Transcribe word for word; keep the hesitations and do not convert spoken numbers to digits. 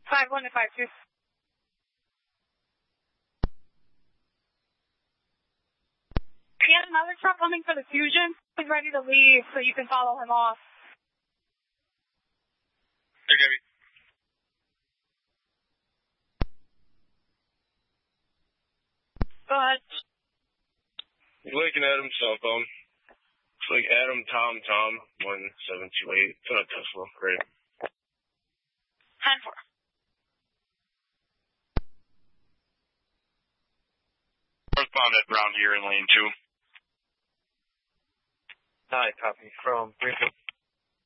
five one to five two. He has another truck coming for the Fusion. He's ready to leave, so you can follow him off. Okay. Go ahead. He's looking at him, cell phone. It's like Adam Tom Tom one seven two eight. It's not Tesla. Great. ten four. Correspondent Brown here in lane two. Hi, copy from Greenfield.